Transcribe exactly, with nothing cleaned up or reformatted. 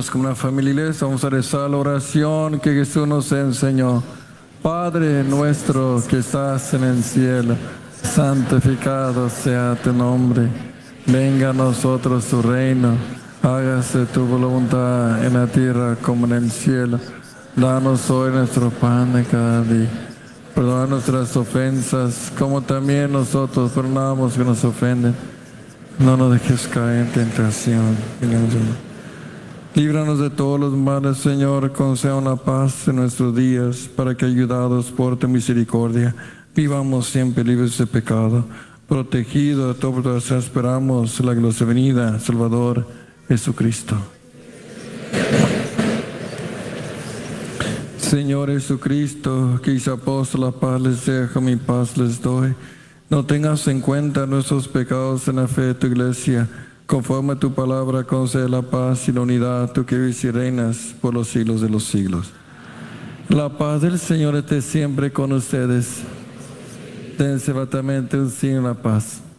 Unidos como una familia iglesia, vamos a rezar la oración que Jesús nos enseñó. Padre nuestro que estás en el cielo, santificado sea tu nombre. Venga a nosotros tu reino. Hágase tu voluntad en la tierra como en el cielo. Danos hoy nuestro pan de cada día. Perdona nuestras ofensas, como también nosotros perdonamos que nos ofenden. No nos dejes caer en tentación. Líbranos de todos los males, Señor. Conceda una paz en nuestros días, para que, ayudados por tu misericordia, vivamos siempre libres de pecado, protegidos de todo. Esperamos la gloriosa venida, Salvador Jesucristo. Señor Jesucristo, que dice apóstol, la paz les dejo, mi paz les doy. No tengas en cuenta nuestros pecados en la fe de tu iglesia. Conforme a tu palabra, concede la paz y la unidad, tú que vives y reinas por los siglos de los siglos. La paz del Señor esté siempre con ustedes. Dense batamente un signo de la paz.